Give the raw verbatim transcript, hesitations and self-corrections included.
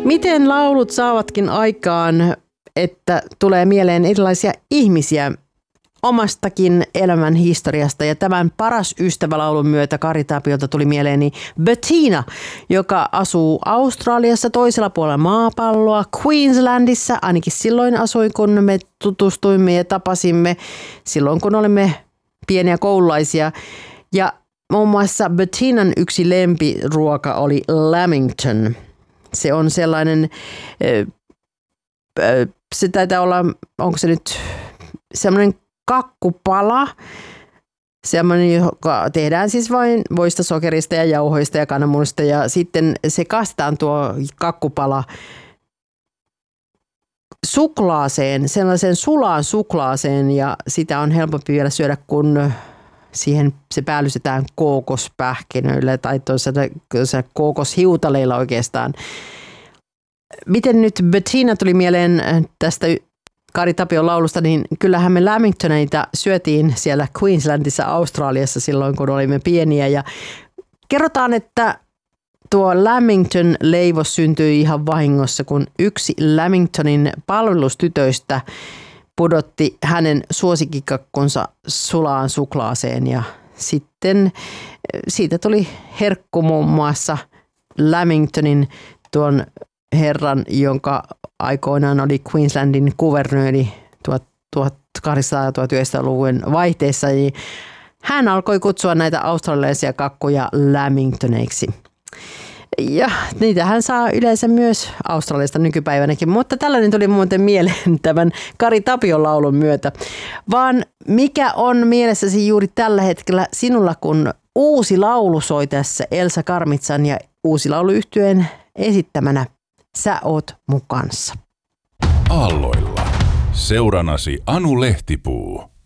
Miten laulut saavatkin aikaan, että tulee mieleen erilaisia ihmisiä omastakin elämän historiasta, ja tämän Paras ystävälaulun myötä Kari Tapiolta tuli mieleeni Bettina, joka asuu Australiassa toisella puolella maapalloa, Queenslandissa, ainakin silloin asui, kun me tutustuimme ja tapasimme, silloin kun olimme pieniä koululaisia. Ja muun muassa Bettinan yksi lempiruoka oli Lamington. Se on sellainen, se taitaa olla, onko se nyt semmoinen kakkupala, semmoinen, joka tehdään siis vain voista, sokerista ja jauhoista ja kananmunista, ja sitten se kastetaan tuo kakkupala suklaaseen, sellaiseen sulaan suklaaseen, ja sitä on helpompi vielä syödä, kun siihen se päällystetään kookospähkinöillä tai toisaalta kookoshiutaleilla oikeastaan. Miten nyt Bettina tuli mieleen tästä Kari Tapion laulusta, niin kyllähän me Lamingtoneita syötiin siellä Queenslandissa, Australiassa silloin, kun olimme pieniä. Ja kerrotaan, että tuo Lamington-leivos syntyi ihan vahingossa, kun yksi Lamingtonin palvelustytöistä pudotti hänen suosikkikakkunsa sulaan suklaaseen, ja sitten siitä tuli herkku muun muassa Lamingtonin, tuon herran, jonka aikoinaan oli Queenslandin kuvernööri tuhatkahdeksansataa- ja tuhatyhdeksänsataaluvun vaihteessa. Hän alkoi kutsua näitä australialaisia kakkuja Lamingtoneiksi. Ja niitähän saa yleensä myös Australiasta nykypäivänäkin, mutta tällainen tuli muuten mieleen tämän Kari Tapion laulun myötä. Vaan mikä on mielessäsi juuri tällä hetkellä sinulla, kun uusi laulu soi tässä Elsa Karmitsan ja uusi laulu -yhtyeen esittämänä Sä oot mun kanssa? Aalloilla. Seuranasi Anu Lehtipuu.